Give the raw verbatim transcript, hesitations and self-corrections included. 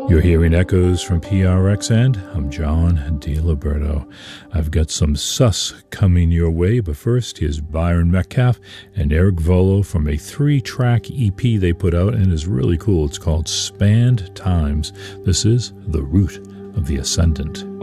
You're hearing echoes from P R X, and I'm John DiLiberto. I've got some sus coming your way, but first here's Byron Metcalf and Eric Volo from a three-track E P they put out, and is really cool. It's called Spanned Times. This is The Root of the Ascendant.